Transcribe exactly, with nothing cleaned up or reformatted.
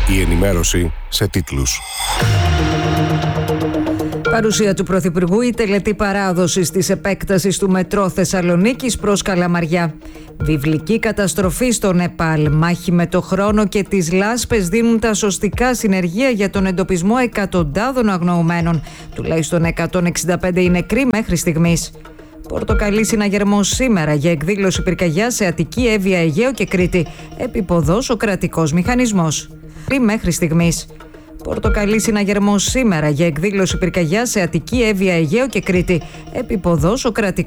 Η ενημέρωση σε τίτλους. Παρουσία του Πρωθυπουργού, η τελετή παράδοσης της επέκτασης του μετρό Θεσσαλονίκης προς Καλαμαριά. Βιβλική καταστροφή στο Νεπάλ. Μάχη με το χρόνο και τις λάσπες δίνουν τα σωστικά συνεργεία για τον εντοπισμό εκατοντάδων αγνοωμένων. Τουλάχιστον εκατόν εξήντα πέντε οι νεκροί μέχρι στιγμής. Πορτοκαλί συναγερμός σήμερα για εκδήλωση πυρκαγιάς σε Αττική, Εύβοια, Αιγαίο και Κρήτη. Επίποδος ο κρατικός μηχανισμός. Μέχρι στιγμής. Πορτοκαλί συναγερμός σήμερα για εκδήλωση πυρκαγιάς σε Αττική, Εύβοια, Αιγαίο και Κρήτη. Επίποδος ο κρατικός